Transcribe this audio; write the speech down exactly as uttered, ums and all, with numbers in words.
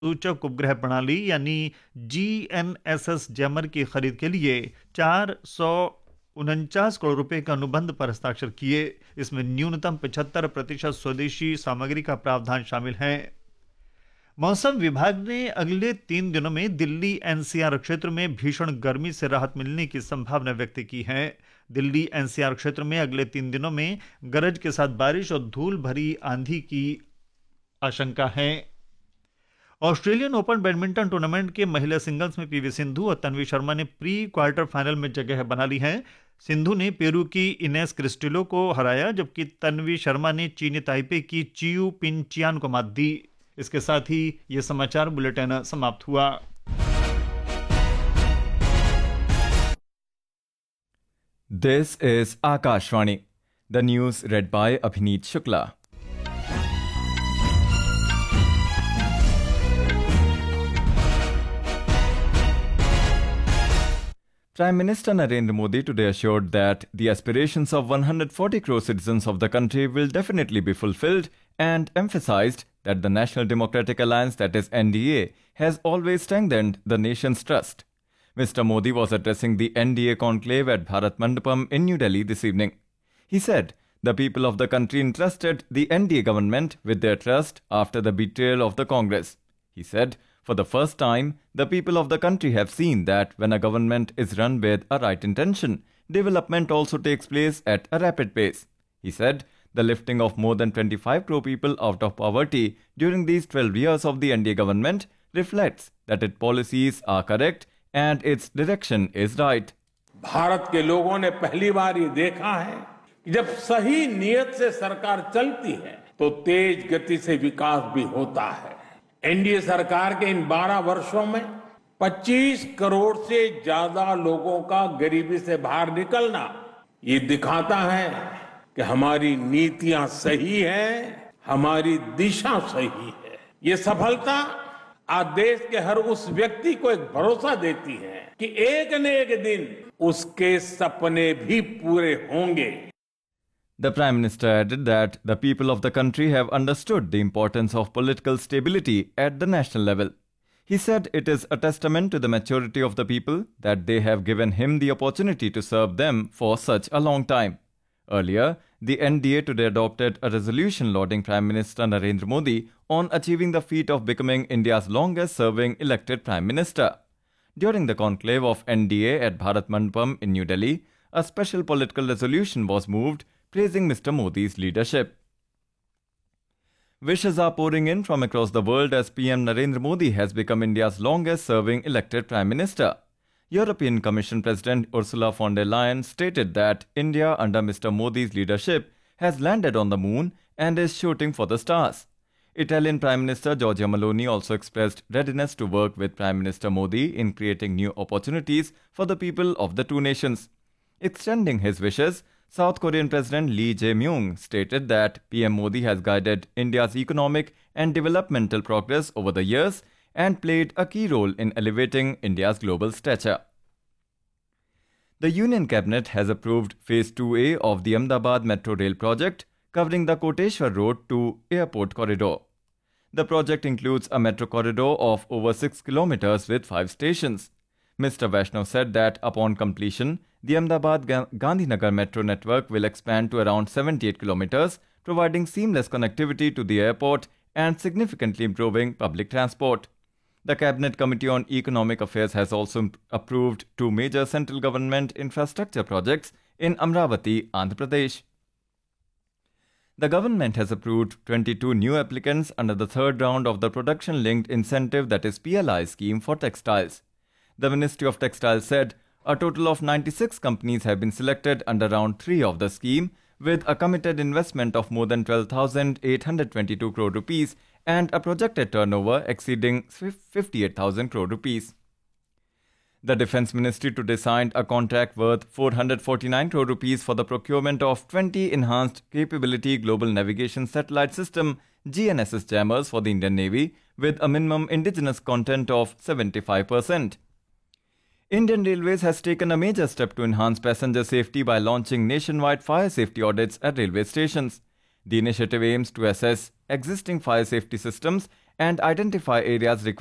सूचक उपग्रह प्रणाली यानी G N S S jammer की खरीद के लिए चार सौ उनचास करोड़ रुपए के अनुबंध पर हस्ताक्षर किए। इसमें न्यूनतम पचहत्तर प्रतिशत स्वदेशी सामग्री का प्रावधान शामिल है। मौसम विभाग ने अगले तीन दिनों में दिल्ली एन सी आर क्षेत्र में भीषण गर्मी से राहत मिलने की संभावना व्यक्त की है। दिल्ली एन सी आर क्षेत्र में अगले तीन दिनों में गरज के साथ बारिश और धूल भरी आंधी की आशंका है। ऑस्ट्रेलियन ओपन बैडमिंटन टूर्नामेंट के महिला सिंगल्स में पीवी सिंधु और तन्वी शर्मा ने प्री क्वार्टर फाइनल में जगह बना ली है। सिंधु ने पेरू की इनेस क्रिस्टिलो को हराया, जबकि तन्वी शर्मा ने चीनी ताइपे की चियू पिनचियान को मात दी। इसके साथ ही यह समाचार बुलेटिन समाप्त हुआ। This is Akashvani, the news red bye अभिनीत Shukla. Prime Minister Narendra Modi today assured that the aspirations of one hundred forty crore citizens of the country will definitely be fulfilled and emphasized that the National Democratic Alliance, that is N D A, has always strengthened the nation's trust. Mister Modi was addressing the N D A conclave at Bharat Mandapam in New Delhi this evening. He said the people of the country entrusted the N D A government with their trust after the betrayal of the Congress. He said, for the first time, the people of the country have seen that when a government is run with a right intention, development also takes place at a rapid pace. He said the lifting of more than twenty-five crore people out of poverty during these twelve years of the N D A government reflects that its policies are correct and its direction is right. Bharat के लोगों ने पहली बार ये देखा है कि जब सही नियत से सरकार चलती है तो तेज गति से विकास भी होता है। एन डी ए सरकार के इन बारह वर्षों में पच्चीस करोड़ से ज्यादा लोगों का गरीबी से बाहर निकलना ये दिखाता है कि हमारी नीतियां सही हैं, हमारी दिशा सही है। ये सफलता आज देश के हर उस व्यक्ति को एक भरोसा देती है कि एक न एक दिन उसके सपने भी पूरे होंगे। The Prime Minister added that the people of the country have understood the importance of political stability at the national level. He said it is a testament to the maturity of the people that they have given him the opportunity to serve them for such a long time. Earlier, the N D A today adopted a resolution lauding Prime Minister Narendra Modi on achieving the feat of becoming India's longest-serving elected Prime Minister. During the conclave of N D A at Bharat Mandapam in New Delhi, a special political resolution was moved praising Mister Modi's leadership. Wishes are pouring in from across the world as P M Narendra Modi has become India's longest-serving elected Prime Minister. European Commission President Ursula von der Leyen stated that India under Mister Modi's leadership has landed on the moon and is shooting for the stars. Italian Prime Minister Giorgia Meloni also expressed readiness to work with Prime Minister Modi in creating new opportunities for the people of the two nations. Extending his wishes, South Korean President Lee Jae-myung stated that P M Modi has guided India's economic and developmental progress over the years and played a key role in elevating India's global stature. The Union Cabinet has approved Phase two A of the Ahmedabad Metro Rail project, covering the Koteshwar Road to Airport corridor. The project includes a metro corridor of over six kilometers with five stations. Mister Vaishnav said that upon completion, the Ahmedabad-Gandhinagar metro network will expand to around seventy-eight kilometers, providing seamless connectivity to the airport and significantly improving public transport. The Cabinet Committee on Economic Affairs has also approved two major central government infrastructure projects in Amravati, Andhra Pradesh. The government has approved twenty-two new applicants under the third round of the Production-Linked Incentive, that is P L I scheme for textiles. The Ministry of Textiles said a total of ninety-six companies have been selected under round three of the scheme, with a committed investment of more than twelve thousand eight hundred twenty-two crore rupees and a projected turnover exceeding fifty-eight thousand crore rupees. The Defence Ministry today signed a contract worth four hundred forty-nine crore rupees for the procurement of twenty enhanced capability global navigation satellite system G N S S jammers for the Indian Navy, with a minimum indigenous content of seventy-five percent. Indian Railways has taken a major step to enhance passenger safety by launching nationwide fire safety audits at railway stations. The initiative aims to assess existing fire safety systems and identify areas required